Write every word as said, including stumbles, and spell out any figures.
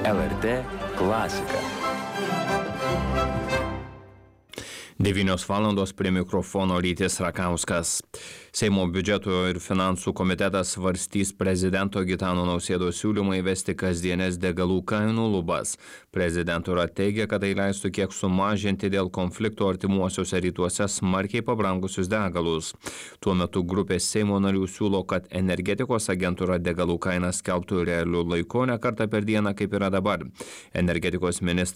L R T klasika. devynios valandos prie mikrofono Rytis Rakauskas. Seimo biudžeto ir finansų komitetas svarstys prezidento Gitano Nausėdos siūlymą įvesti kasdienės degalų kainų lubas. Prezidentūra teigia, kad tai leistų kiek sumažinti dėl konflikto artimuosiuose rytuose smarkiai pabrangusius degalus. Tuo metu grupės Seimo narių siūlo, kad energetikos agentūra degalų kainas skelbtų realiu laiku, ne kartą per dieną, kaip yra dabar. Energetikos ministras